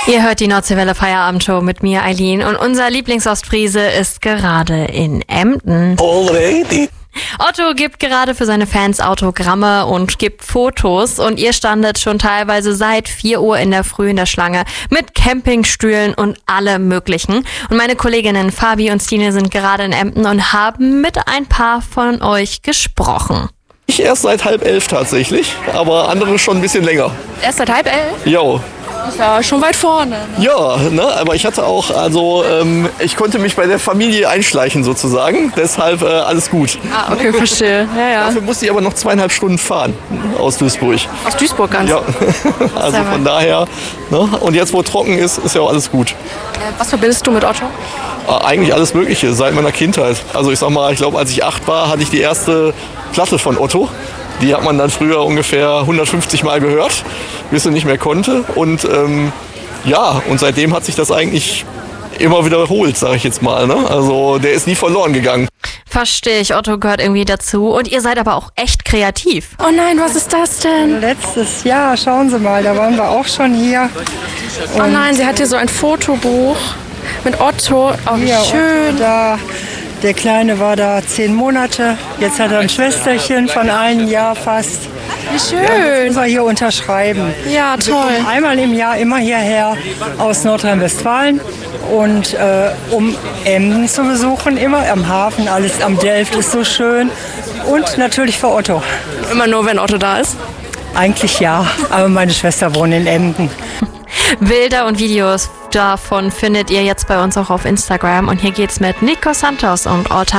Ihr hört die Nordseewelle Feierabendshow mit mir, Eileen, und unser Lieblingsostfriese ist gerade in Emden. Already? Otto gibt gerade für seine Fans Autogramme und gibt Fotos und ihr standet schon teilweise seit 4 Uhr in der Früh in der Schlange mit Campingstühlen und allem Möglichen. Und meine Kolleginnen Fabi und Stine sind gerade in Emden und haben mit ein paar von euch gesprochen. Ich erst seit 10:30 tatsächlich, aber andere schon ein bisschen länger. Erst seit 10:30? Jo. Ist ja schon weit vorne. Ne? Ja, ne, aber ich hatte auch, ich konnte mich bei der Familie einschleichen sozusagen, deshalb alles gut. Ah, okay, verstehe. Ja. Dafür musste ich aber noch 2,5 Stunden fahren aus Duisburg. Aus Duisburg ganz? Ja, also von daher, ne, und jetzt wo trocken ist ja auch alles gut. Was verbindest du mit Otto? Eigentlich alles Mögliche, seit meiner Kindheit. Also ich sag mal, ich glaube, als ich 8 war, hatte ich die erste Platte von Otto. Die hat man dann früher ungefähr 150 Mal gehört, bis sie nicht mehr konnte. Und und seitdem hat sich das eigentlich immer wiederholt, sage ich jetzt mal. Ne? Also der ist nie verloren gegangen. Verstehe ich, Otto gehört irgendwie dazu. Und ihr seid aber auch echt kreativ. Oh nein, was ist das denn? Letztes Jahr, schauen Sie mal, da waren wir auch schon hier. Oh nein, sie hat hier so ein Fotobuch mit Otto. Oh, wie schön. Da, der Kleine war da 10 Monate. Jetzt hat er ein Schwesterchen von 1 Jahr fast. Wie Jetzt schön. müssen wir hier unterschreiben. Ja, Wir kommen toll. einmal im Jahr immer hierher aus Nordrhein-Westfalen. Und um Emden zu besuchen, immer am Hafen, alles am Delft ist so schön. Und natürlich für Otto. Immer nur, wenn Otto da ist? Eigentlich ja, aber meine Schwester wohnt in Emden. Bilder und Videos davon findet ihr jetzt bei uns auch auf Instagram. Und hier geht's mit Nico Santos und Alta